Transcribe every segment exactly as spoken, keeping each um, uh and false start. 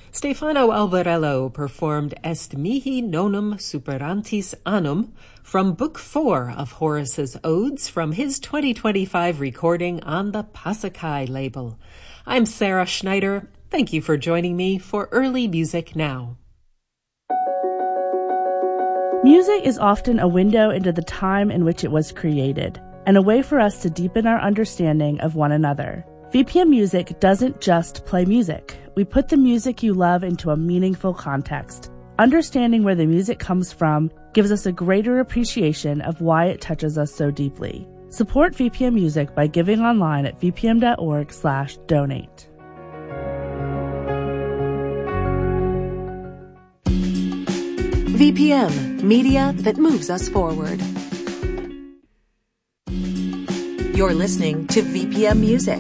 Stefano Albarello performed Est mihi nonum superantis annum from Book Four of Horace's Odes from his twenty twenty-five recording on the Passakai label. I'm Sarah Schneider. Thank you for joining me for Early Music Now. Music is often a window into the time in which it was created, and a way for us to deepen our understanding of one another. V P M Music doesn't just play music. We put the music you love into a meaningful context. Understanding where the music comes from gives us a greater appreciation of why it touches us so deeply. Support V P M Music by giving online at vpm.org slash donate. V P M, media that moves us forward. You're listening to V P M Music.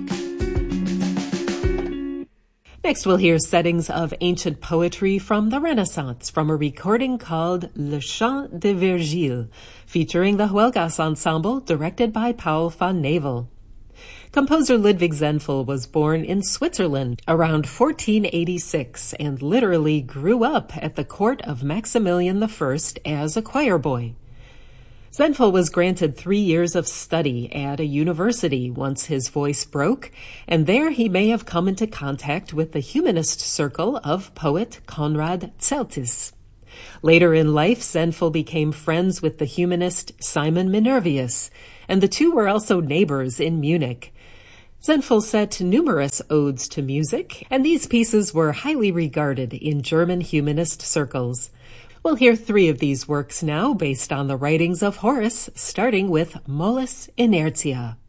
Next, we'll hear settings of ancient poetry from the Renaissance from a recording called Le Chant de Virgile, featuring the Huelgas Ensemble, directed by Paul van Nevel. Composer Ludwig Zenfel was born in Switzerland around fourteen eighty-six and literally grew up at the court of Maximilian the First as a choir boy. Zenfel was granted three years of study at a university once his voice broke, and there he may have come into contact with the humanist circle of poet Konrad Celtis. Later in life, Zenfel became friends with the humanist Simon Minervius, and the two were also neighbors in Munich. Zenfel set numerous odes to music, and these pieces were highly regarded in German humanist circles. We'll hear three of these works now based on the writings of Horace, starting with Mollis Inertia.